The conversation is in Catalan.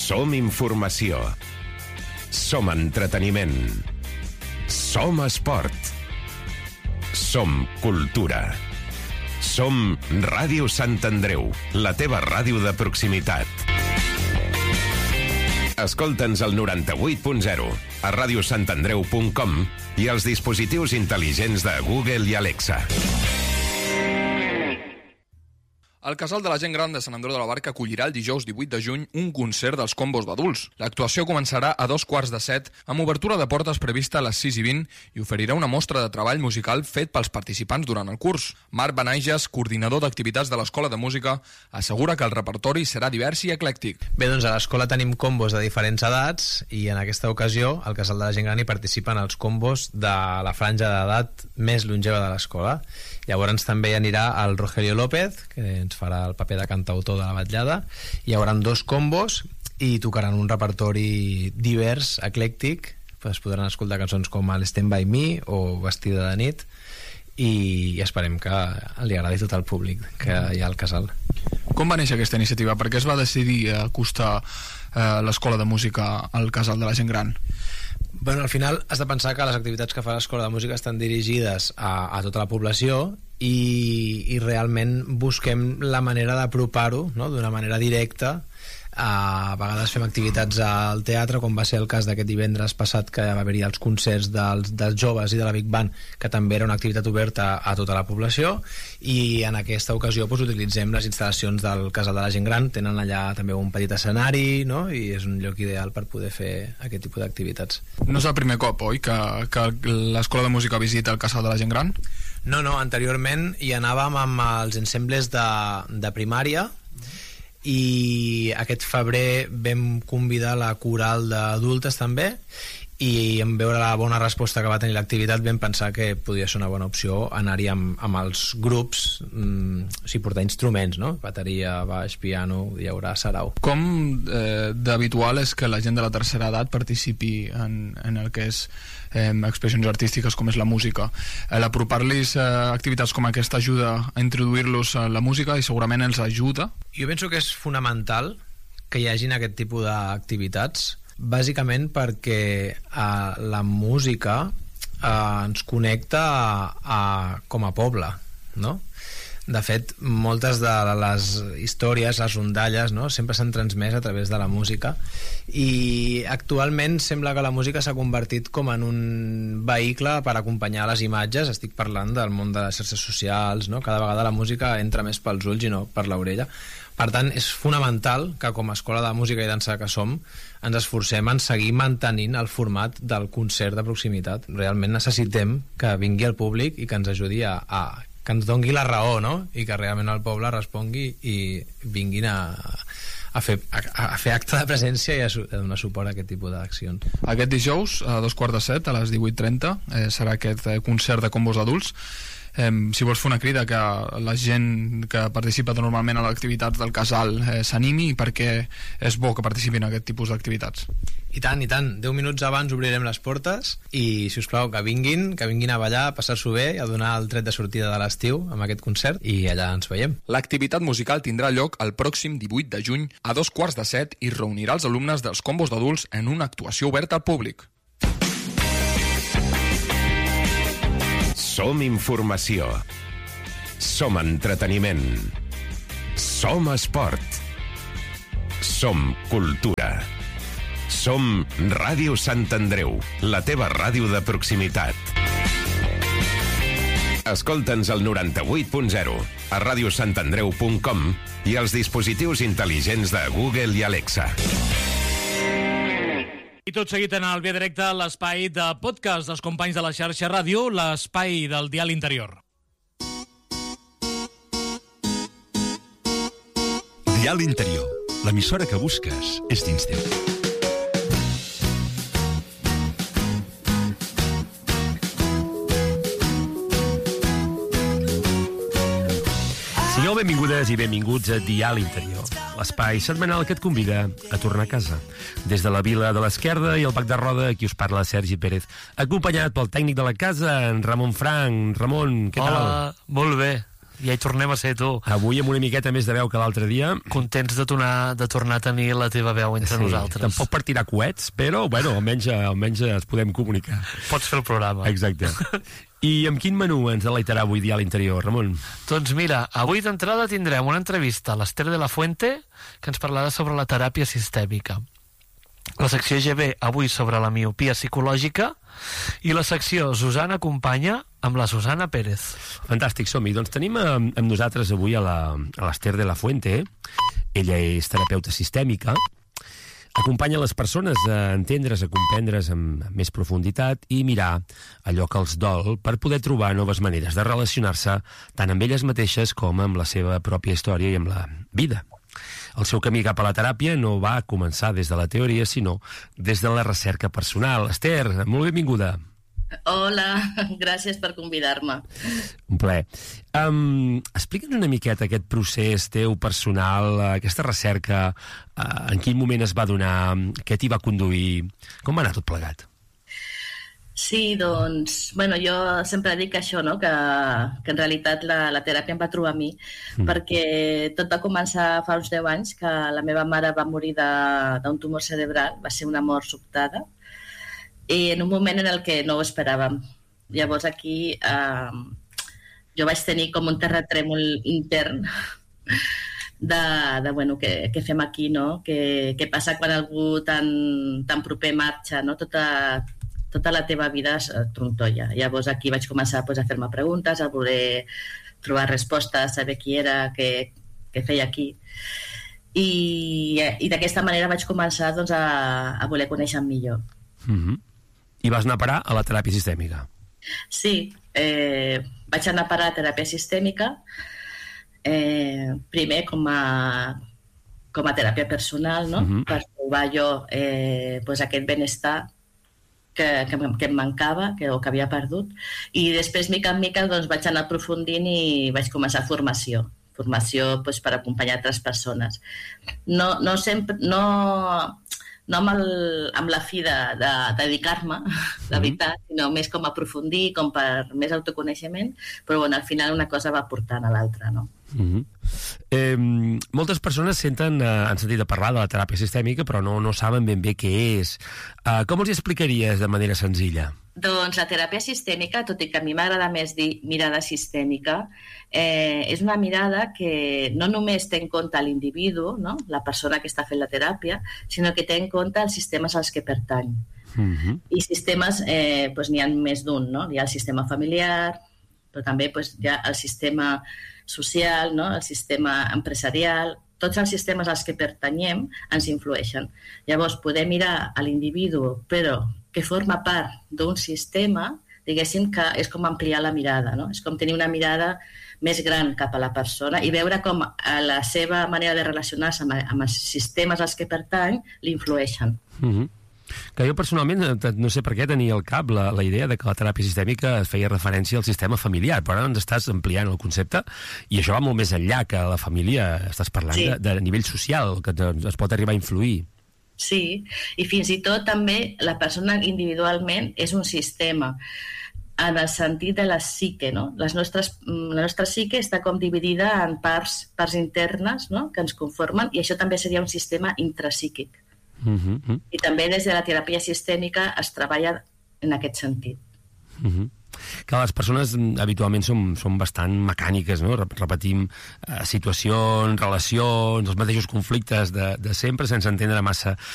Som informació. Som entreteniment. Som esport. Som cultura. Som Ràdio Sant Andreu, la teva ràdio de proximitat. Escolta'ns al 98.0, a radiosantandreu.com i als dispositius intel·ligents de Google i Alexa. El Casal de la Gent Gran de Sant Andreu de la Barca acollirà el dijous 18 de juny un concert dels combos d'adults. L'actuació començarà a 2:15 amb obertura de portes prevista a les 6:20 i oferirà una mostra de treball musical fet pels participants durant el curs. Marc Benages, coordinador d'activitats de l'Escola de Música, assegura que el repertori serà divers i eclèctic. Bé, doncs a l'escola tenim combos de diferents edats i en aquesta ocasió al Casal de la Gent Gran hi participen els combos de la franja d'edat més longeva de l'escola. Llavors també hi anirà el Rogelio López, que ens farà el paper de cantautor de la vetllada. Hi haurà 2 combos i tocaran un repertori divers, eclèctic. Es podran escoltar cançons com el Stand By Me o Vestida de nit i esperem que li agradi tot el públic que hi ha al casal. Com va néixer aquesta iniciativa? Per què es va decidir acostar l'Escola de Música al Casal de la Gent Gran? Bueno, al final has de pensar que les activitats que fa l'Escola de Música estan dirigides a tota la població i realment busquem la manera d'apropar-ho, no?, d'una manera directa. A vegades fem activitats al teatre, com va ser el cas d'aquest divendres passat que va haver-hi els concerts dels joves i de la Big Band, que també era una activitat oberta a tota la població, i en aquesta ocasió utilitzem les instal·lacions del Casal de la Gent Gran. Tenen allà també un petit escenari, no?, i és un lloc ideal per poder fer aquest tipus d'activitats. No és el primer cop, oi, que l'Escola de Música visita el Casal de la Gent Gran? No, anteriorment hi anàvem amb els ensembles de primària, i aquest febrer vam convidar la coral d'adultes també, i en veure la bona resposta que va tenir l'activitat vam pensar que podia ser una bona opció anar-hi amb els grups, portar instruments, no? Bateria, baix, piano, hi haurà sarau. Com d'habitual és que la gent de la tercera edat participi en el que és expressions artístiques com és la música? L'apropar-los activitats com aquesta ajuda a introduir-los a la música i segurament els ajuda? Jo penso que és fonamental que hi hagin aquest tipus d'activitats, bàsicament perquè la música ens connecta com a poble, no? De fet, moltes de les històries, les rondalles, no?, sempre s'han transmès a través de la música, i actualment sembla que la música s'ha convertit com en un vehicle per acompanyar les imatges. Estic parlant del món de les xarxes socials, no? Cada vegada la música entra més pels ulls i no per l'orella. Per tant, és fonamental que com a escola de música i dansa que som ens esforcem en seguir mantenint el format del concert de proximitat. Realment necessitem que vingui el públic i que ens ajudi que ens dongui la raó, no?, i que realment el poble respongui i vinguin a fer acte de presència i a donar suport a aquest tipus d'accions. Aquest dijous, a 2:15, a les 18:30, serà aquest concert de combos adults. Si vols fer una crida que la gent que participa normalment a les activitats del casal s'animi, perquè és bo que participin en aquest tipus d'activitats. I tant, 10 minuts abans obrirem les portes i, si us plau, que vinguin a ballar, a passar-s'ho bé i a donar el tret de sortida de l'estiu amb aquest concert, i allà ens veiem. L'activitat musical tindrà lloc el pròxim 18 de juny a 2:15 i reunirà els alumnes dels combos d'adults en una actuació oberta al públic. Som informació. Som entreteniment. Som esport. Som cultura. Som Ràdio Sant Andreu, la teva ràdio de proximitat. Escolta'ns al 98.0, a radiosantandreu.com i als dispositius intel·ligents de Google i Alexa. I tot seguit en el Via Directe, l'espai de podcast dels companys de la xarxa ràdio, l'espai del dial interior. Dial interior, l'emissora que busques és dins teu. Sigueu benvingudes i benvinguts a Dial Interior, l'espai setmanal que et convida a tornar a casa. Des de la Vila de l'Esquerda i el Bac de Roda, aquí us parla Sergi Pérez, acompanyat pel tècnic de la casa, en Ramon Frank. Ramon, què tal? Hola, molt bé. Ja hi tornem a ser, tu. Avui amb una miqueta més de veu que l'altre dia. Contents de tornar a tenir la teva veu entre nosaltres. Tampoc per tirar coets, però, bueno, almenys ens podem comunicar. Pots fer el programa. Exacte. I amb quin menú ens deleitarà avui dia a l'interior, Ramon? Doncs mira, avui d'entrada tindrem una entrevista a l'Ester de la Fuente, que ens parlarà sobre la teràpia sistèmica. La secció GB avui sobre la miopia psicològica i la secció Susana Acompanya amb la Susana Pérez. Fantàstic, som-hi. Doncs tenim amb nosaltres avui a l'Ester de la Fuente. Ella és terapeuta sistèmica, acompanya les persones a entendre's, a comprendre's amb més profunditat i mirar allò que els dol per poder trobar noves maneres de relacionar-se tant amb elles mateixes com amb la seva pròpia història i amb la vida. El seu camí cap a la teràpia no va començar des de la teoria, sinó des de la recerca personal. Ester, molt benvinguda. Hola, gràcies per convidar-me. Un plaer. Explica'ns una miqueta aquest procés teu personal, aquesta recerca, en quin moment es va donar, què t'hi va conduir, com va anar tot plegat? Sí, doncs, bueno, jo sempre dic això, no? que en realitat la teràpia em va trobar a mi, perquè tot va començar fa uns 10 anys, que la meva mare va morir d'un tumor cerebral, va ser una mort sobtada, i en un moment en el que no ho esperàvem. Llavors aquí jo vaig tenir com un terratrèmol intern de bueno, què fem aquí, no? Què passa quan algú tan proper marxa, no? Tota la teva vida es trontolla. Llavors aquí vaig començar a fer-me preguntes, a voler trobar respostes, saber qui era, què feia aquí. I d'aquesta manera vaig començar doncs, a voler conèixer-me millor. I vas anar a parar a la teràpia sistèmica? Sí, vaig anar a parar a teràpia sistèmica, primer com a teràpia personal, no? Per trobar jo aquest benestar que em mancava o que havia perdut, i després mica en mica doncs, vaig anar aprofundint i vaig començar formació per acompanyar altres persones, no sempre amb la fi de dedicar-me, la veritat, sinó més com a aprofundir, com per més autoconeixement, però bueno, al final una cosa va portant a l'altra, no? Moltes persones han sentit a parlar de la teràpia sistèmica, però no saben ben bé què és. Com els explicaries de manera senzilla? Doncs la teràpia sistèmica, tot i que a mi m'agrada més dir mirada sistèmica, és una mirada que no només té en compte l'individu, no? La persona que està fent la teràpia, sinó que té en compte els sistemes als que pertany. I sistemes, n'hi ha més d'un, no? Hi ha el sistema familiar, però també hi ha el sistema social, no? El sistema empresarial. Tots els sistemes als que pertanyem ens influeixen. Llavors, poder mirar a l'individu, però que forma part d'un sistema, diguéssim que és com ampliar la mirada, no? És com tenir una mirada més gran cap a la persona i veure com la seva manera de relacionar-se amb els sistemes als que pertany l'influeixen. Que jo personalment, no sé per què tenia al cap la idea de que la teràpia sistèmica feia referència al sistema familiar, però ara ens estàs ampliant el concepte i això va molt més enllà que la família, estàs parlant de nivell social, que es pot arribar a influir. Sí, i fins i tot també la persona individualment és un sistema en el sentit de la psique, no? La nostra psique està com dividida en parts internes, no? Que ens conformen, i això també seria un sistema intrapsíquic. I també des de la teràpia sistèmica es treballa en aquest sentit. Que les persones habitualment són bastant mecàniques, no? Repetim situacions, relacions, els mateixos conflictes de sempre sense entendre massa